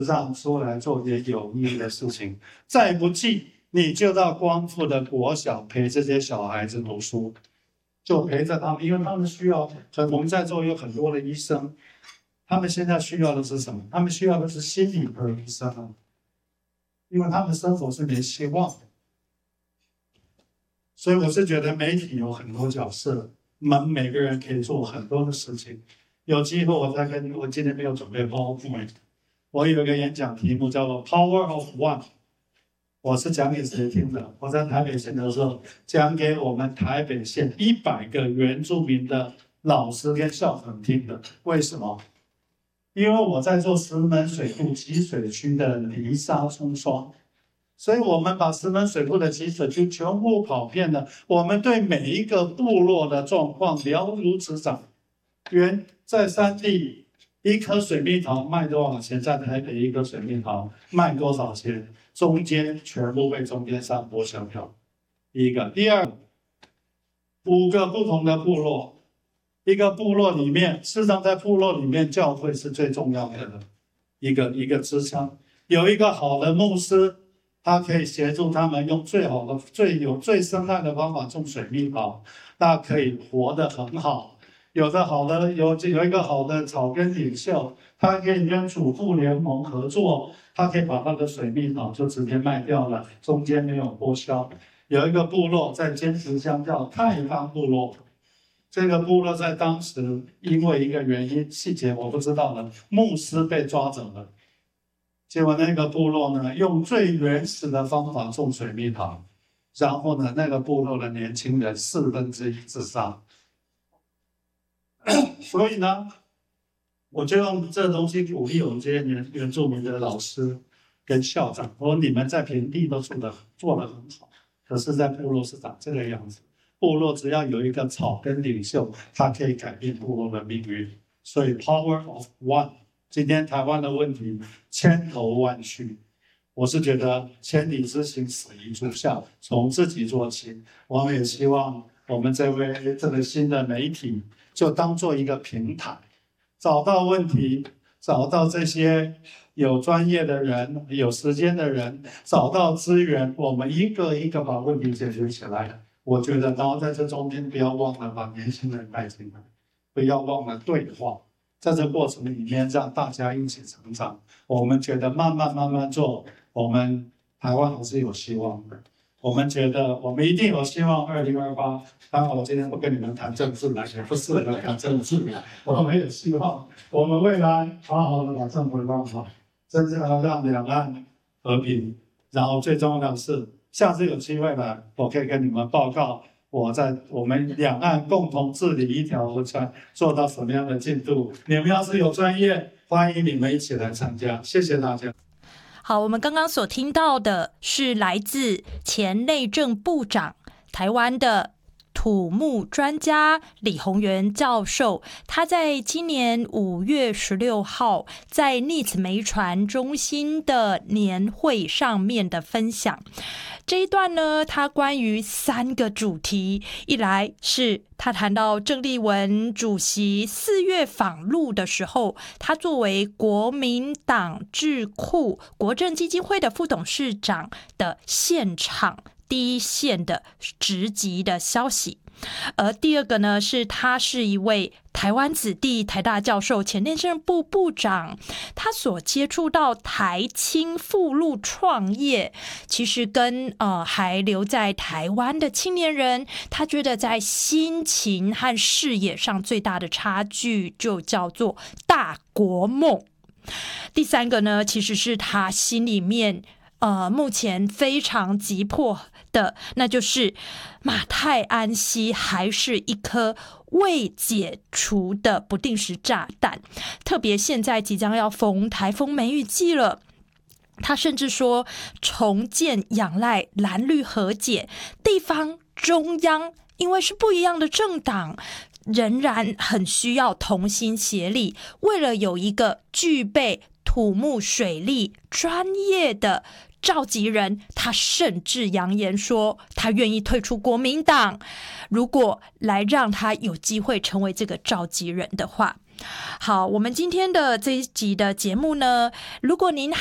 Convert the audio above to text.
让出来做点有意义的事情。再不济，你就到光复的国小陪这些小孩子读书，就陪着他们，因为他们需要。我们在座有很多的医生，他们现在需要的是什么？他们需要的是心理科医生啊，因为他们生活是没希望的。所以我是觉得媒体有很多角色，我们每个人可以做很多的事情。有机会我再跟你，我今天没有准备 PowerPoint， 我有一个演讲题目叫做 Power of One， 我是讲给谁听的？我在台北县的时候讲给我们台北县100个原住民的老师跟校长听的。为什么？因为我在做石门水库集水区的泥沙冲刷，所以我们把石门水库的集水区全部跑遍了。我们对每一个部落的状况了如指掌。在山地一颗水蜜桃卖多少钱？在台北一颗水蜜桃卖多少钱？中间全部被中间商剥削掉。第一个，第二，5个不同的部落，一个部落里面，事实上在部落里面，教会是最重要的一个支撑。有一个好的牧师，他可以协助他们用最好的、最生态的方法种水蜜桃，那可以活得很好。有一个好的草根领袖，他可以跟主妇联盟合作，他可以把他的水蜜桃就直接卖掉了，中间没有剥削。有一个部落在尖石乡叫太康部落，这个部落在当时因为一个原因，细节我不知道了，牧师被抓走了。结果那个部落呢，用最原始的方法种水蜜桃，然后呢，那个部落的年轻人1/4自杀。所以呢，我就用这东西鼓励我们这些原住民的老师跟校长，我说你们在平地都做得很好，可是在部落是长这个样子。部落只要有一个草根领袖，他可以改变部落的命运。所以 Power of One， 今天台湾的问题千头万绪，我是觉得千里之行始于足下，从自己做起。我们也希望我们这个新的媒体就当做一个平台，找到问题，找到这些有专业的人、有时间的人，找到资源，我们一个一个把问题解决起来。我觉得，然后在这中间不要忘了把年轻人带进来，不要忘了对话，在这过程里面让大家一起成长。我们觉得慢慢做，我们台湾还是有希望的。我们觉得我们一定有希望2028。当然，我今天不跟你们谈政治了，也不适合谈政治。我们有希望，我们未来好好的把政府弄好，真正的让两岸和平。然后最重要的是，下次有机会了，我可以跟你们报告我们两岸共同治理一条河川做到什么样的进度。你们要是有专业，欢迎你们一起来参加。谢谢大家。 好，我们刚刚所听到的是来自前内政部长、台湾的土木专家李鸿源教授，他在今年5月16号在 NITS 媒传中心的年会上面的分享。这一段呢，他关于3个主题，一来是他谈到郑丽文主席4月访陆的时候，他作为国民党智库国政基金会的副董事长的现场第一线的直击的消息。而第二个呢，是他是一位台湾子弟，台大教授，前内政部部长，他所接触到台青复路创业，其实跟还留在台湾的青年人，他觉得在心情和视野上最大的差距就叫做大国梦。第三个呢，其实是他心里面目前非常急迫的，那就是马太安溪还是一颗未解除的不定时炸弹，特别现在即将要逢台风梅雨季了。他甚至说，重建仰赖蓝绿和解，地方中央因为是不一样的政党，仍然很需要同心协力，为了有一个具备土木水利专业的召集人，他甚至扬言说他愿意退出国民党，如果来让他有机会成为这个召集人的话。 好，我们今天的这一集的节目呢，如果您